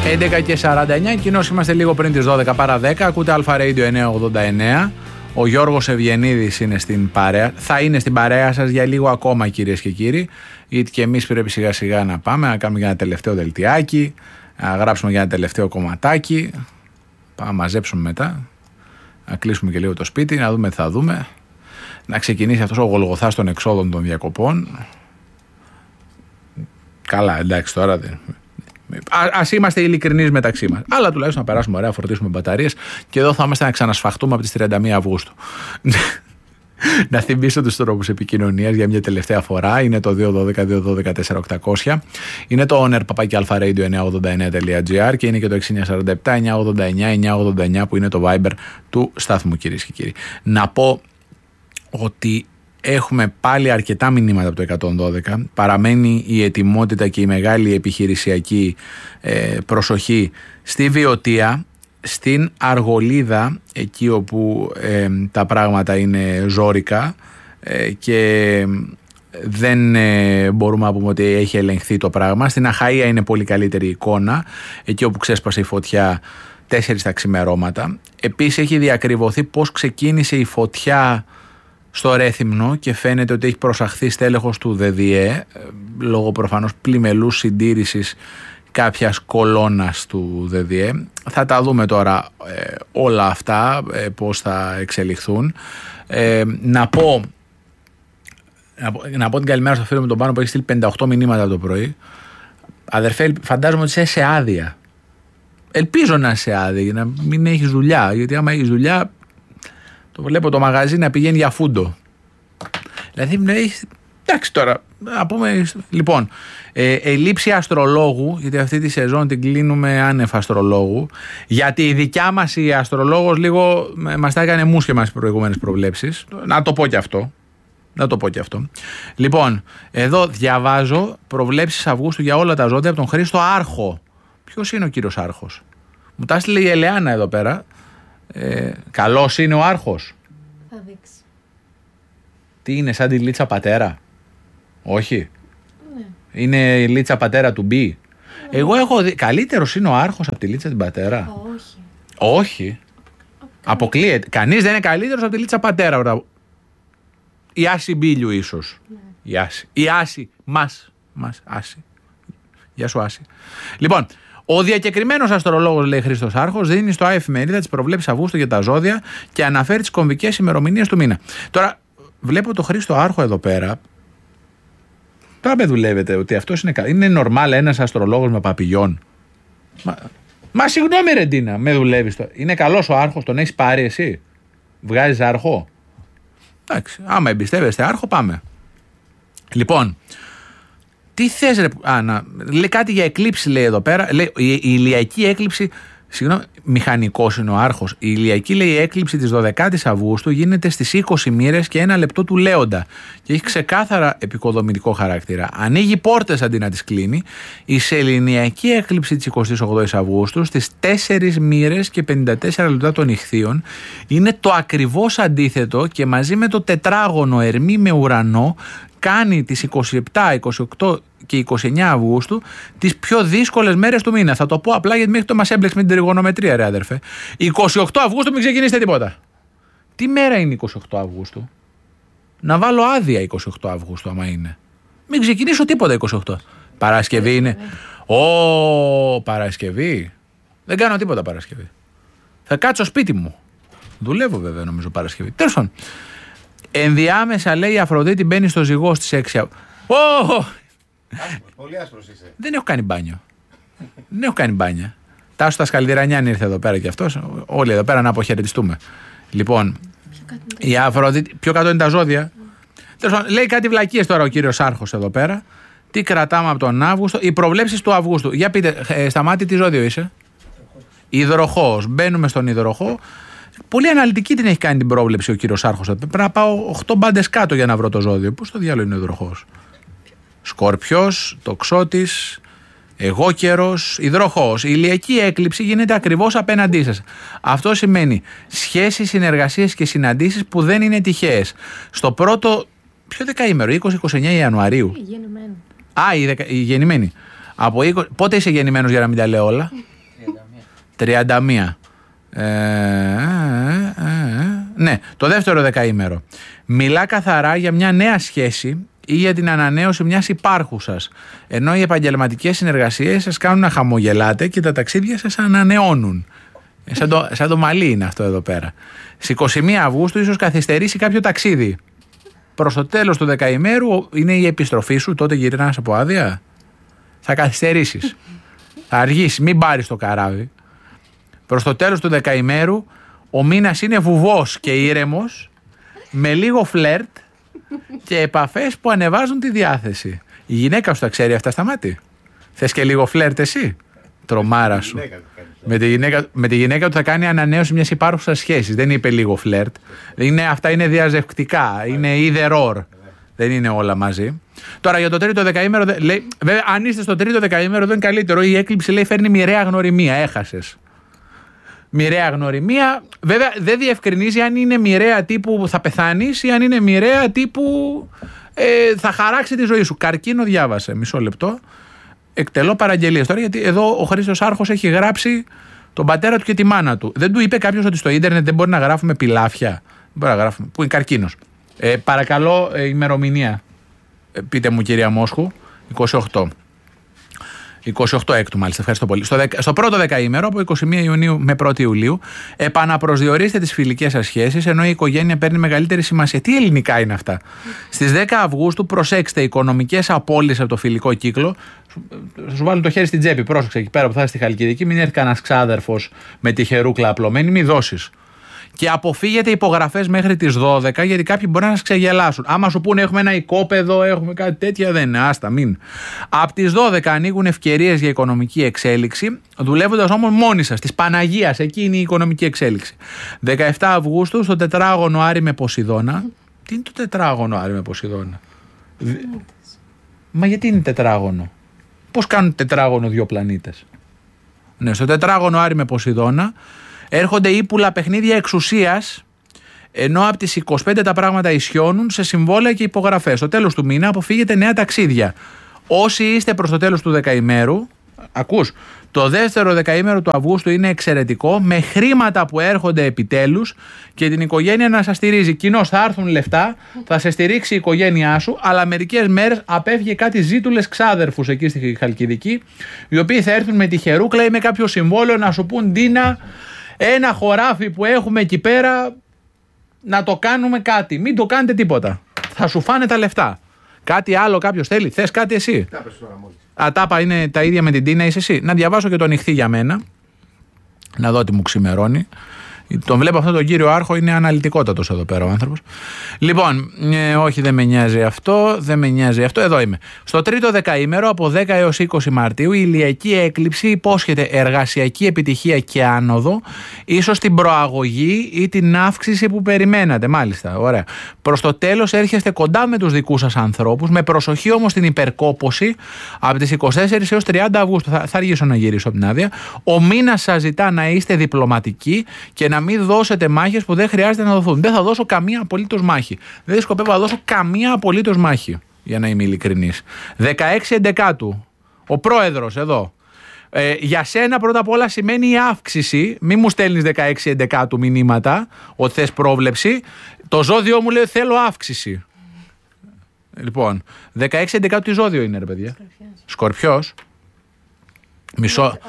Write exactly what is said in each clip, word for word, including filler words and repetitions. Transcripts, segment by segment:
έντεκα και σαράντα εννιά, κοινώς είμαστε λίγο πριν τις δώδεκα παρά δέκα. Ακούτε Αλφα Radio εννιακόσια ογδόντα εννέα. Ο Γιώργος Ευγενίδης είναι στην παρέα. Θα είναι στην παρέα σας για λίγο ακόμα, κυρίες και κύριοι. Γιατί και εμείς πρέπει σιγά σιγά να πάμε να κάνουμε για ένα τελευταίο δελτιάκι, να γράψουμε για ένα τελευταίο κομματάκι. Πάμε να μαζέψουμε μετά. Να κλείσουμε και λίγο το σπίτι, να δούμε τι θα δούμε. Να ξεκινήσει αυτός ο γολγοθάς των εξόδων των διακοπών. Καλά, εντάξει τώρα δεν. Ας είμαστε ειλικρινείς μεταξύ μας. Αλλά τουλάχιστον να περάσουμε ωραία, φορτίσουμε μπαταρίες και εδώ θα είμαστε να ξανασφαχτούμε από τις τριάντα μία Αυγούστου. Να θυμίσω τους τρόπους επικοινωνίας για μια τελευταία φορά. Είναι το δύο ένα δύο δύο ένα δύο τέσσερα οκτώ μηδέν μηδέν. Είναι το owner παπάκι αλφα radio εννιακόσια ογδόντα εννέα τελεία τζι άρ και είναι και το έξι εννιά τέσσερα επτά εννιακόσια ογδόντα εννέα εννιακόσια ογδόντα εννέα που είναι το Viber του σταθμού, κυρίες και κύριοι. Να πω ότι έχουμε πάλι αρκετά μηνύματα από το εκατόν δώδεκα. Παραμένει η ετοιμότητα και η μεγάλη επιχειρησιακή ε, προσοχή στη Βιωτία, στην Αργολίδα, εκεί όπου ε, τα πράγματα είναι ζόρικα ε, και δεν ε, μπορούμε να πούμε ότι έχει ελεγχθεί το πράγμα. Στην Αχαΐα είναι πολύ καλύτερη εικόνα, εκεί όπου ξέσπασε η φωτιά τέσσερις τα ξημερώματα. Επίσης έχει διακριβωθεί πώς ξεκίνησε η φωτιά στο Ρέθυμνο και φαίνεται ότι έχει προσαχθεί στέλεχος του ΔΔΕ λόγω προφανώς πλημελούς συντήρησης κάποιας κολόνας του ΔΔΕ. Θα τα δούμε τώρα ε, όλα αυτά, ε, πώς θα εξελιχθούν. Ε, να, πω, να, πω, να πω την καλημέρα στο φίλο μου τον Πάνο που έχει στείλει πενήντα οκτώ μηνύματα από το πρωί. Αδερφέ, φαντάζομαι ότι είσαι σε άδεια. Ελπίζω να είσαι άδεια για να μην έχεις δουλειά, γιατί άμα έχεις δουλειά το βλέπω το μαγαζί να πηγαίνει για φούντο. Δηλαδή, εντάξει τώρα, να πούμε. Λοιπόν, ε, ελλείψη αστρολόγου, γιατί αυτή τη σεζόν την κλείνουμε άνευ αστρολόγου, γιατί η δικιά μας η αστρολόγος λίγο μας τα έκανε μουσχεμα στις προηγούμενες προβλέψεις. Να το πω και αυτό. Να το πω και αυτό. Λοιπόν, εδώ διαβάζω προβλέψεις Αυγούστου για όλα τα ζώδια από τον Χρήστο Άρχο. Ποιος είναι ο κύριος Άρχος? Μου τα έστειλε η Ελεάνα εδώ πέρα. Ε, καλός είναι ο Άρχος. Θα δείξει. Τι είναι, σαν τη Λίτσα πατέρα? Όχι. Ναι. Είναι η Λίτσα πατέρα του Μπι. Ναι. Εγώ έχω δει. Καλύτερος είναι ο Άρχος από τη Λίτσα την πατέρα? Όχι. Όχι. Αποκλείεται. Κανείς δεν είναι καλύτερος από τη Λίτσα πατέρα. Η Άση Μπίλιου ίσως. Ναι. Η Άση. Η Άση. Μας. Μας. Άση. Γεια σου Άση. Λοιπόν, ο διακεκριμένος αστρολόγος, λέει Χρήστος Άρχος, δίνει στο Εφημερίδα τις προβλέψεις Αυγούστου για τα ζώδια και αναφέρει τις κομβικές ημερομηνίες του μήνα. Τώρα, βλέπω το Χρήστο Άρχο εδώ πέρα. Τώρα με δουλεύετε ότι αυτός είναι καλό. Είναι νορμάλ ένας αστρολόγος με παπηγιόν? Μα, μα συγγνώμη ρε Ντίνα, με δουλεύεις τώρα. Είναι καλός ο Άρχος, τον έχεις πάρει εσύ? Βγάζεις Άρχο? Εντάξει, άμα εμπιστεύεστε Άρχο, πάμε. Λοιπόν, τι θες ρε? Α, να, λέει κάτι για εκλήψη, λέει εδώ πέρα. Λέει, η, η ηλιακή έκλειψη. Συγγνώμη, μηχανικός είναι ο Άρχος. Η ηλιακή, λέει, έκλειψη της δωδεκάτης Αυγούστου γίνεται στις είκοσι μοίρες και ένα λεπτό του Λέοντα. Και έχει ξεκάθαρα επικοδομητικό χαρακτήρα. Ανοίγει πόρτες αντί να τις κλείνει. Η σεληνιακή έκλειψη της εικοστής ογδόης Αυγούστου στις τέσσερις μοίρες και πενήντα τέσσερα λεπτά των Ιχθύων είναι το ακριβώς αντίθετο και μαζί με το τετράγωνο Ερμή με Ουρανό κάνει τις είκοσι επτά, είκοσι οκτώ και είκοσι εννέα Αυγούστου τις πιο δύσκολες μέρες του μήνα. Θα το πω απλά γιατί μέχρι το μας έμπλεξε με την τριγωνομετρία, ρε αδερφέ. είκοσι οκτώ Αυγούστου μην ξεκινήσετε τίποτα. Τι μέρα είναι είκοσι οκτώ Αυγούστου? Να βάλω άδεια είκοσι οκτώ Αυγούστου άμα είναι. Μην ξεκινήσω τίποτα είκοσι οκτώ. Παρασκευή είναι. Ω, Παρασκευή. Δεν κάνω τίποτα Παρασκευή. Θα κάτσω σπίτι μου. Δουλεύω βέβαια νομίζω Παρασκευή. Τέλος πάντων. Ενδιάμεσα, λέει, η Αφροδίτη μπαίνει στο ζυγό στις έξι. Oh! Πολύ άσπρος είσαι. Δεν έχω κάνει μπάνιο. Δεν έχω κάνει μπάνια. Τάσο τα Σκαλδιρανιάν ήρθε εδώ πέρα κι αυτός. Όλοι εδώ πέρα να αποχαιρετιστούμε. Λοιπόν, η Αφροδίτη. Πιο κάτω είναι τα ζώδια. Mm. Λέει κάτι βλακίες τώρα ο κύριος Άρχος εδώ πέρα. Τι κρατάμε από τον Αύγουστο? Οι προβλέψεις του Αυγούστου. Για πείτε, ε, Σταμάτη, τι ζώδιο είσαι? Υδροχόος. Μπαίνουμε στον υδροχό. Πολύ αναλυτική την έχει κάνει την πρόβλεψη ο κύριος Άρχος. Πρέπει να πάω οκτώ μπάντες κάτω για να βρω το ζώδιο. Πώς το διάλογο είναι ο υδροχός? Σκορπιός, τοξότης, εγώκερος, υδροχός. Η ηλιακή έκλειψη γίνεται ακριβώς απέναντί σας. Αυτό σημαίνει σχέσεις, συνεργασίες και συναντήσεις που δεν είναι τυχαίες. Στο πρώτο, ποιο δεκαήμερο, είκοσι με είκοσι εννέα Ιανουαρίου. Η γεννημένη. Α, η, δεκα, η γεννημένη. Από είκοσι, πότε είσαι γεννημένος για να μην τα λέω όλα? τριάντα μία. Ε, ε, ε, ε, ναι, το δεύτερο δεκαήμερο. Μιλά καθαρά για μια νέα σχέση ή για την ανανέωση μιας υπάρχουσας, ενώ οι επαγγελματικές συνεργασίες σας κάνουν να χαμογελάτε και τα ταξίδια σας ανανεώνουν. Σαν το, σαν το μαλλί είναι αυτό εδώ πέρα. Στις είκοσι μία Αυγούστου ίσως καθυστερήσει κάποιο ταξίδι. Προς το τέλος του δεκαημέρου είναι η επιστροφή σου, τότε γυρνάς από άδεια. Θα καθυστερήσεις. Θα αργήσεις, μην πάρεις το καράβι. Προς το τέλος του δεκαημέρου ο μήνας είναι βουβός και ήρεμος, με λίγο φλερτ και επαφές που ανεβάζουν τη διάθεση. Η γυναίκα σου τα ξέρει αυτά στα μάτια. Θες και λίγο φλερτ εσύ? Τρομάρα σου. Με τη, γυναίκα, με τη γυναίκα του θα κάνει ανανέωση μιας υπάρχουσας σχέσης. Δεν είπε λίγο φλερτ. Είναι, αυτά είναι διαζευκτικά. Είναι either or. Δεν είναι όλα μαζί. Τώρα για το τρίτο δεκαήμερο. Λέει, βέβαια, αν είστε στο τρίτο δεκαήμερο, δεν είναι καλύτερο. Η έκλειψη λέει φέρνει μοιραία γνωριμία. Έχασες. Μοιραία γνωριμία. Βέβαια δεν διευκρινίζει αν είναι μοιραία τύπου θα πεθάνεις ή αν είναι μοιραία τύπου ε, θα χαράξει τη ζωή σου. Καρκίνο διάβασε. Μισό λεπτό. Εκτελώ παραγγελίες τώρα, γιατί εδώ ο Χρήστος Άρχος έχει γράψει τον πατέρα του και τη μάνα του. Δεν του είπε κάποιος ότι στο ίντερνετ δεν μπορεί να γράφουμε πιλάφια? Δεν μπορεί να γράφουμε. Που είναι καρκίνος. Ε, παρακαλώ, ε, ημερομηνία. Ε, πείτε μου, κυρία Μόσχου. είκοσι οκτώ. είκοσι οκτώ έκτου, μάλιστα. Ευχαριστώ πολύ. Στο, δεκα... στο πρώτο δεκαήμερο, από είκοσι μία Ιουνίου με πρώτη Ιουλίου, επαναπροσδιορίστε τις φιλικές σας σχέσεις, ενώ η οικογένεια παίρνει μεγαλύτερη σημασία. Τι ελληνικά είναι αυτά? Στις δέκα Αυγούστου, προσέξτε, οικονομικές απώλειες από το φιλικό κύκλο. Θα σου βάλουν το χέρι στην τσέπη. Πρόσεξε εκεί πέρα που θα είσαι στη Χαλκιδική, μην έρθει κανένας ξάδερφος με τη χερούκλα απλωμένη, μην δώσεις. Και αποφύγετε υπογραφές μέχρι τις δώδεκα, γιατί κάποιοι μπορεί να σας ξεγελάσουν. Άμα σου πούνε έχουμε ένα οικόπεδο, έχουμε κάτι τέτοια, δεν είναι. Άστα, μην. Από τις δώδεκα ανοίγουν ευκαιρίες για οικονομική εξέλιξη, δουλεύοντας όμως μόνοι σας. Της Παναγίας, εκεί είναι η οικονομική εξέλιξη. δεκαεπτά Αυγούστου, στο τετράγωνο Άρη με Ποσειδώνα. Τι είναι το τετράγωνο Άρη με Ποσειδώνα? Μα γιατί είναι τετράγωνο? Πώς κάνουν τετράγωνο δύο πλανήτες? Ναι, στο τετράγωνο Άρη με Ποσειδώνα έρχονται ύπουλα παιχνίδια εξουσίας, ενώ από τις είκοσι πέντε τα πράγματα ισιώνουν σε συμβόλαια και υπογραφές. Στο τέλος του μήνα αποφύγετε νέα ταξίδια. Όσοι είστε προς το τέλος του δεκαημέρου, ακούς, το δεύτερο δεκαήμερο του Αυγούστου είναι εξαιρετικό, με χρήματα που έρχονται επιτέλους και την οικογένεια να σας στηρίζει. Κοινώς θα έρθουν λεφτά, θα σε στηρίξει η οικογένειά σου, αλλά μερικές μέρες απέφυγε κάτι ζήτουλες ξάδερφους εκεί στη Χαλκιδική, οι οποίοι θα έρθουν με τη χερούκλα ή με κάποιο συμβόλαιο να σου πούν Ντίνα, ένα χωράφι που έχουμε εκεί πέρα να το κάνουμε κάτι. Μην το κάνετε τίποτα. Θα σου φάνε τα λεφτά. Κάτι άλλο κάποιος θέλει? Θες κάτι εσύ? Α, τάπα είναι τα ίδια με την Τίνα, είσαι εσύ? Να διαβάσω και το ανοιχτή για μένα. Να δω τι μου ξημερώνει. Τον βλέπω αυτόν τον κύριο Άρχο, είναι αναλυτικότατος εδώ πέρα ο άνθρωπος. Λοιπόν, ε, όχι, δεν με νοιάζει αυτό, δεν με νοιάζει αυτό. Εδώ είμαι. Στο τρίτο δεκαήμερο, από δέκα έως είκοσι Μαρτίου, η ηλιακή έκλειψη υπόσχεται εργασιακή επιτυχία και άνοδο, ίσως την προαγωγή ή την αύξηση που περιμένατε. Μάλιστα, ωραία. Προς το τέλος έρχεστε κοντά με τους δικούς σας ανθρώπους, με προσοχή όμως την υπερκόπωση από τις είκοσι τέσσερις έως τριάντα Αυγούστου. Θα, θα αργήσω να γυρίσω από την άδεια. Ο μήνας σας ζητά να είστε διπλωματικοί και να να μην δώσετε μάχες που δεν χρειάζεται να δοθούν. Δεν θα δώσω καμία απολύτως μάχη. Δεν σκοπεύω να δώσω καμία απολύτως μάχη, για να είμαι ειλικρινής. δεκαέξι Εντεκάτου, ο πρόεδρος εδώ. Ε, για σένα πρώτα απ' όλα σημαίνει η αύξηση. Μη μου στέλνεις δεκαέξι Εντεκάτου μηνύματα ότι θες πρόβλεψη. Το ζώδιο μου λέει θέλω αύξηση. Λοιπόν, δεκαέξι Εντεκάτου τι ζώδιο είναι, ρε παιδιά? Σκορπιός. Μισό.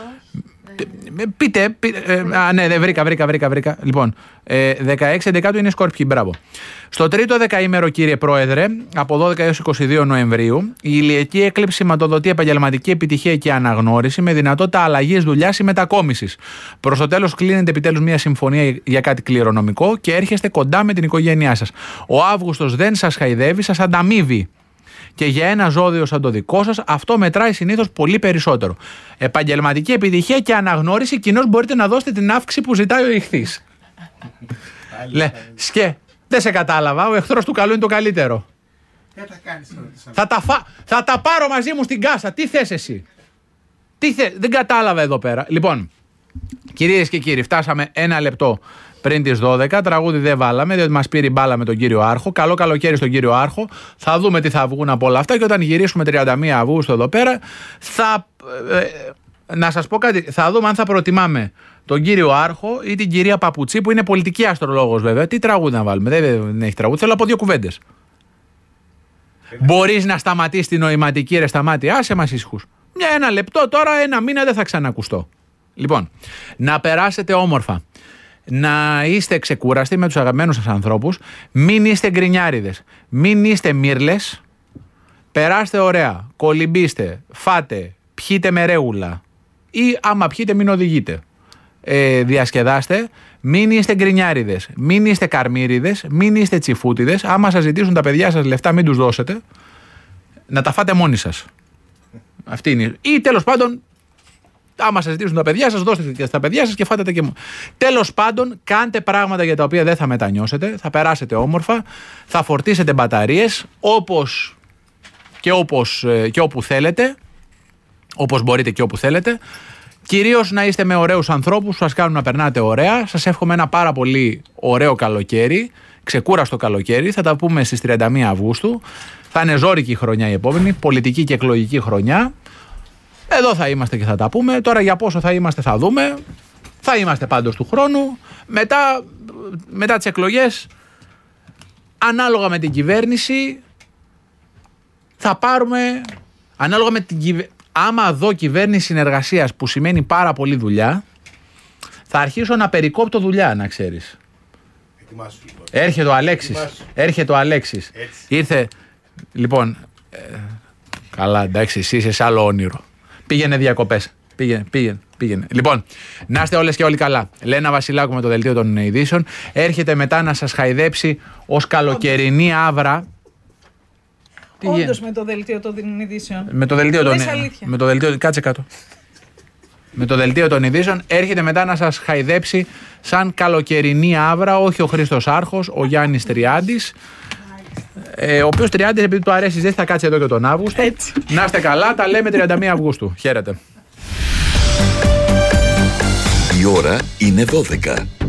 Πείτε, πείτε ε, α, ναι, δεν βρήκα, βρήκα, βρήκα, βρήκα. Λοιπόν, ε, δεκαέξι Εντεκάτου είναι Σκορπιοί, μπράβο. Στο τρίτο δεκαήμερο, κύριε Πρόεδρε, από δώδεκα έως είκοσι δύο Νοεμβρίου, η ηλιακή έκλειψη σηματοδοτεί επαγγελματική επιτυχία και αναγνώριση με δυνατότητα αλλαγής δουλειάς ή μετακόμισης. Προς το τέλος, κλείνεται επιτέλους μια συμφωνία για κάτι κληρονομικό και έρχεστε κοντά με την οικογένειά σας. Ο Αύγουστος δεν σας χαϊδεύει, σας ανταμείβει. Και για ένα ζώδιο σαν το δικό σας, αυτό μετράει συνήθως πολύ περισσότερο. Επαγγελματική επιτυχία και αναγνώριση, κοινώς μπορείτε να δώσετε την αύξηση που ζητάει ο ηχθής. Λε, σκε, δεν σε κατάλαβα, ο εχθρός του καλού είναι το καλύτερο. Θα τα, φα... θα τα πάρω μαζί μου στην κάσα, τι θες εσύ? Τι θες, δεν κατάλαβα εδώ πέρα. Λοιπόν, κυρίες και κύριοι, φτάσαμε ένα λεπτό πριν τις δώδεκα, τραγούδι δεν βάλαμε, διότι μας πήρε η μπάλα με τον κύριο Άρχο. Καλό καλοκαίρι στον κύριο Άρχο. Θα δούμε τι θα βγουν από όλα αυτά και όταν γυρίσουμε τριάντα μία Αυγούστου εδώ πέρα, θα, ε, να σας πω κάτι. Θα δούμε αν θα προτιμάμε τον κύριο Άρχο ή την κυρία Παπουτσί, που είναι πολιτική αστρολόγος βέβαια. Τι τραγούδι να βάλουμε? Δεν, δεν έχει τραγούδι. Θέλω από δύο κουβέντες. Μπορείς να σταματήσεις τη νοηματική, ρε σταμάτη? Άσε μας ήσυχους. Μια ένα λεπτό τώρα, ένα μήνα δεν θα ξανακουστώ. Λοιπόν, να περάσετε όμορφα. Να είστε ξεκούραστοι με τους αγαπημένους σας ανθρώπους. Μην είστε γκρινιάριδες. Μην είστε μύρλες. Περάστε ωραία. Κολυμπήστε. Φάτε. Πιείτε με ρέγουλα. Ή άμα πιείτε, μην οδηγείτε. Ε, διασκεδάστε. Μην είστε γκρινιάριδες. Μην είστε καρμύριδες. Μην είστε τσιφούτιδες. Άμα σας ζητήσουν τα παιδιά σας λεφτά, μην τους δώσετε. Να τα φάτε μόνοι σας. Αυτή είναι. Ή τέλος πάντων, άμα σας ζητήσουν τα παιδιά σας, δώστε και στα παιδιά σας και φάτε τα και μόνο. Τέλος πάντων, κάντε πράγματα για τα οποία δεν θα μετανιώσετε. Θα περάσετε όμορφα. Θα φορτίσετε μπαταρίες όπως και, όπως, και όπου θέλετε. Όπως μπορείτε και όπου θέλετε. Κυρίως να είστε με ωραίους ανθρώπους που σας κάνουν να περνάτε ωραία. Σας εύχομαι ένα πάρα πολύ ωραίο καλοκαίρι. Ξεκούραστο καλοκαίρι. Θα τα πούμε στις τριάντα μία Αυγούστου. Θα είναι ζώρικη χρονιά η επόμενη. Πολιτική και εκλογική χρονιά. Εδώ θα είμαστε και θα τα πούμε. Τώρα για πόσο θα είμαστε θα δούμε. Θα είμαστε πάντως του χρόνου. Μετά, μετά τις εκλογές, ανάλογα με την κυβέρνηση, θα πάρουμε. Ανάλογα με την κυβέρνηση. Άμα δω κυβέρνηση συνεργασίας, που σημαίνει πάρα πολύ δουλειά, θα αρχίσω να περικόπτω δουλειά, να ξέρεις. Ετοιμάσου, λοιπόν. Έρχεται ο Αλέξης. Ετοιμάσου. Έρχεται ο Αλέξης. Έτσι. Ήρθε. Λοιπόν. Ε, καλά, εντάξει, εσύ είσαι σε άλλο όνειρο. Πήγαινε διακοπές. Πήγαινε, πήγαινε, πήγαινε. Λοιπόν, να είστε όλες και όλοι καλά. Λένα Βασιλάκου με το δελτίο των ειδήσεων. Έρχεται μετά να σας χαϊδέψει ως καλοκαιρινή άβρα. Όντως με το δελτίο των ειδήσεων. Με το δελτίο των ειδήσεων. Με το δελτίο. Κάτσε κάτω. Με το δελτίο των ειδήσεων έρχεται μετά να σας χαϊδέψει σαν καλοκαιρινή άβρα, όχι ο Χρήστος Άρχος, ο Γιάννης Τριάντης. Ε, ο οποίος Τριάντης, επειδή του αρέσει, δεν θα κάτσει εδώ και τον Αύγουστο. Έτσι. Να είστε καλά, τα λέμε τριάντα μία Αυγούστου. Χαίρετε. Η ώρα είναι δώδεκα.